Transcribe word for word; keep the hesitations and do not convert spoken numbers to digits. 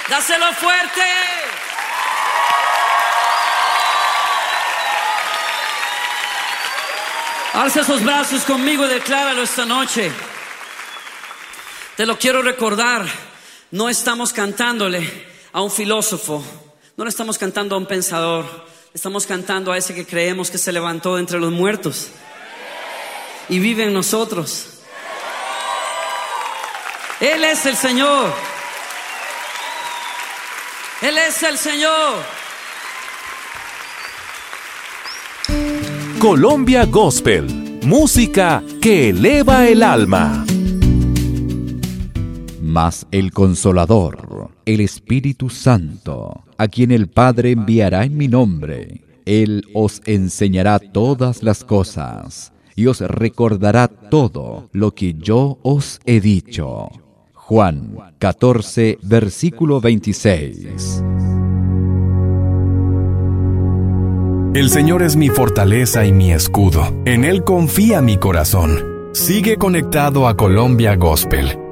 Dáselo fuerte. Alza esos brazos conmigo y decláralo esta noche. Te lo quiero recordar. No estamos cantándole a un filósofo, no le estamos cantando a un pensador, estamos cantando a ese que creemos que se levantó de entre los muertos y vive en nosotros. Él es el Señor. Él es el Señor. Colombia Gospel, música que eleva el alma. Mas el Consolador, el Espíritu Santo, a quien el Padre enviará en mi nombre, Él os enseñará todas las cosas y os recordará todo lo que yo os he dicho. Juan catorce, versículo veintiséis. El Señor es mi fortaleza y mi escudo. En Él confía mi corazón. Sigue conectado a Colombia Gospel.